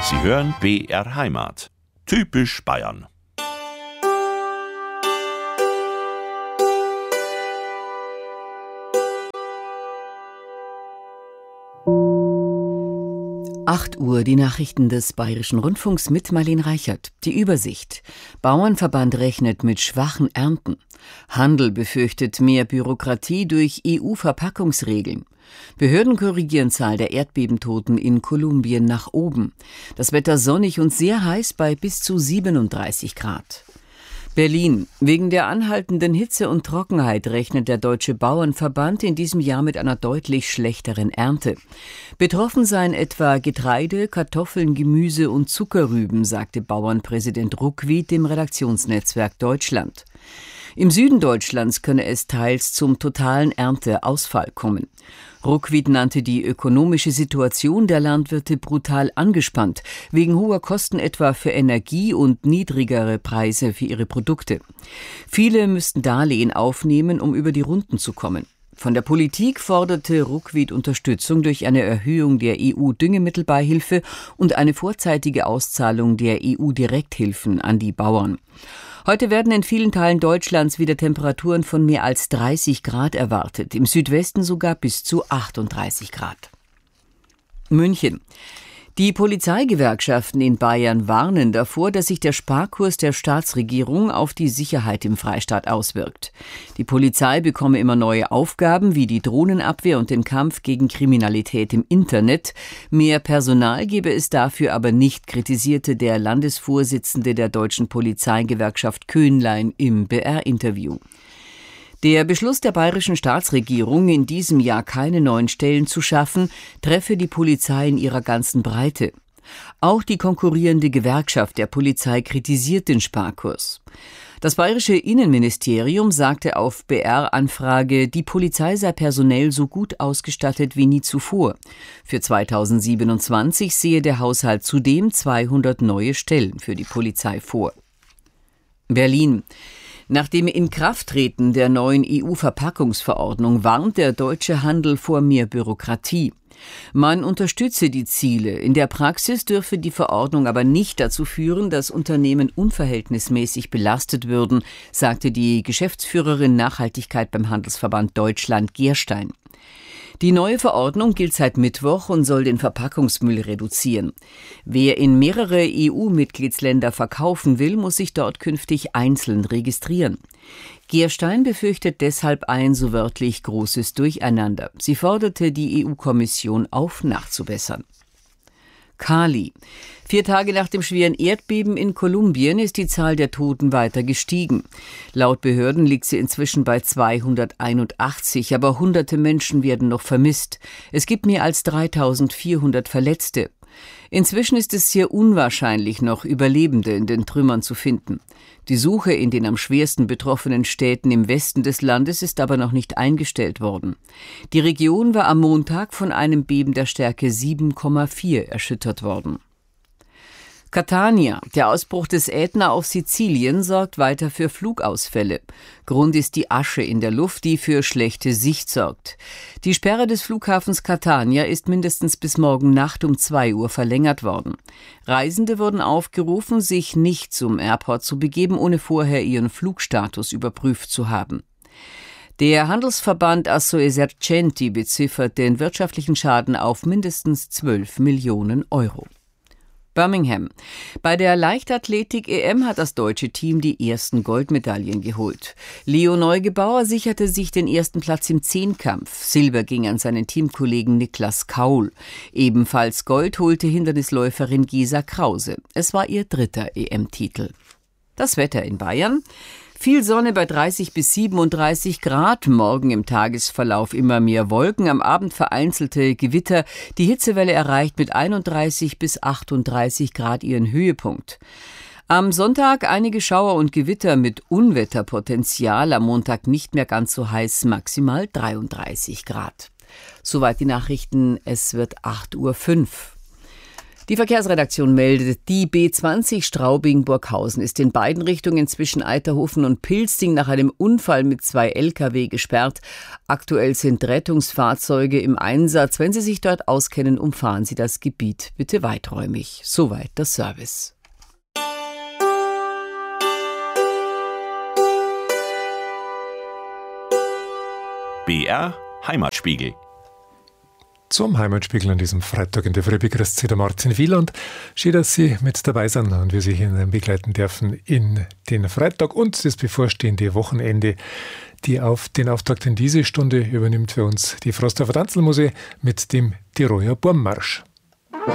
Sie hören BR Heimat. Typisch Bayern. Uhr, die Nachrichten des Bayerischen Rundfunks mit Marlene Reichert. Die Übersicht. Bauernverband rechnet mit schwachen Ernten. Handel befürchtet mehr Bürokratie durch EU-Verpackungsregeln. Behörden korrigieren Zahl der Erdbebentoten in Kolumbien nach oben. Das Wetter sonnig und sehr heiß bei bis zu 37 Grad. Berlin. Wegen der anhaltenden Hitze und Trockenheit rechnet der Deutsche Bauernverband in diesem Jahr mit einer deutlich schlechteren Ernte. Betroffen seien etwa Getreide, Kartoffeln, Gemüse und Zuckerrüben, sagte Bauernpräsident Ruckwied dem Redaktionsnetzwerk Deutschland. Im Süden Deutschlands könne es teils zum totalen Ernteausfall kommen. Ruckwied nannte die ökonomische Situation der Landwirte brutal angespannt, wegen hoher Kosten etwa für Energie und niedrigere Preise für ihre Produkte. Viele müssten Darlehen aufnehmen, um über die Runden zu kommen. Von der Politik forderte Ruckwied Unterstützung durch eine Erhöhung der EU-Düngemittelbeihilfe und eine vorzeitige Auszahlung der EU-Direkthilfen an die Bauern. Heute werden in vielen Teilen Deutschlands wieder Temperaturen von mehr als 30 Grad erwartet, im Südwesten sogar bis zu 38 Grad. München. Die Polizeigewerkschaften in Bayern warnen davor, dass sich der Sparkurs der Staatsregierung auf die Sicherheit im Freistaat auswirkt. Die Polizei bekomme immer neue Aufgaben wie die Drohnenabwehr und den Kampf gegen Kriminalität im Internet. Mehr Personal gebe es dafür aber nicht, kritisierte der Landesvorsitzende der Deutschen Polizeigewerkschaft Köhnlein im BR-Interview. Der Beschluss der bayerischen Staatsregierung, in diesem Jahr keine neuen Stellen zu schaffen, treffe die Polizei in ihrer ganzen Breite. Auch die konkurrierende Gewerkschaft der Polizei kritisiert den Sparkurs. Das bayerische Innenministerium sagte auf BR-Anfrage, die Polizei sei personell so gut ausgestattet wie nie zuvor. Für 2027 sehe der Haushalt zudem 200 neue Stellen für die Polizei vor. Berlin. Nach dem Inkrafttreten der neuen EU-Verpackungsverordnung warnt der deutsche Handel vor mehr Bürokratie. Man unterstütze die Ziele. In der Praxis dürfe die Verordnung aber nicht dazu führen, dass Unternehmen unverhältnismäßig belastet würden, sagte die Geschäftsführerin Nachhaltigkeit beim Handelsverband Deutschland Gerstein. Die neue Verordnung gilt seit Mittwoch und soll den Verpackungsmüll reduzieren. Wer in mehrere EU-Mitgliedsländer verkaufen will, muss sich dort künftig einzeln registrieren. Gerstein befürchtet deshalb ein, so wörtlich, großes Durcheinander. Sie forderte die EU-Kommission auf, nachzubessern. Cali. 4 Tage nach dem schweren Erdbeben in Kolumbien ist die Zahl der Toten weiter gestiegen. Laut Behörden liegt sie inzwischen bei 281, aber hunderte Menschen werden noch vermisst. Es gibt mehr als 3400 Verletzte. Inzwischen ist es sehr unwahrscheinlich, noch Überlebende in den Trümmern zu finden. Die Suche in den am schwersten betroffenen Städten im Westen des Landes ist aber noch nicht eingestellt worden. Die Region war am Montag von einem Beben der Stärke 7,4 erschüttert worden. Catania. Der Ausbruch des Ätna auf Sizilien sorgt weiter für Flugausfälle. Grund ist die Asche in der Luft, die für schlechte Sicht sorgt. Die Sperre des Flughafens Catania ist mindestens bis morgen Nacht um 2 Uhr verlängert worden. Reisende wurden aufgerufen, sich nicht zum Airport zu begeben, ohne vorher ihren Flugstatus überprüft zu haben. Der Handelsverband Assoesercenti beziffert den wirtschaftlichen Schaden auf mindestens 12 Millionen Euro. Birmingham. Bei der Leichtathletik-EM hat das deutsche Team die ersten Goldmedaillen geholt. Leo Neugebauer sicherte sich den ersten Platz im Zehnkampf. Silber ging an seinen Teamkollegen Niklas Kaul. Ebenfalls Gold holte Hindernisläuferin Gesa Krause. Es war ihr 3. EM-Titel. Das Wetter in Bayern. Viel Sonne bei 30 bis 37 Grad, morgen im Tagesverlauf immer mehr Wolken, am Abend vereinzelte Gewitter. Die Hitzewelle erreicht mit 31 bis 38 Grad ihren Höhepunkt. Am Sonntag einige Schauer und Gewitter mit Unwetterpotenzial, am Montag nicht mehr ganz so heiß, maximal 33 Grad. Soweit die Nachrichten, es wird 8:05 Uhr. Die Verkehrsredaktion meldet, die B20 Straubing-Burghausen ist in beiden Richtungen zwischen Eiterhofen und Pilsting nach einem Unfall mit 2 Lkw gesperrt. Aktuell sind Rettungsfahrzeuge im Einsatz. Wenn Sie sich dort auskennen, umfahren Sie das Gebiet bitte weiträumig. Soweit der Service. BR Heimatspiegel. Zum Heimatspiegel an diesem Freitag in der Früh begrüßt Sie der Martin Wieland. Schön, dass Sie mit dabei sind und wir Sie hier begleiten dürfen in den Freitag und das bevorstehende Wochenende. Den Auftakt in diese Stunde übernimmt für uns die Frosthofer Tanzelmusik mit dem Tiroler Burmmarsch.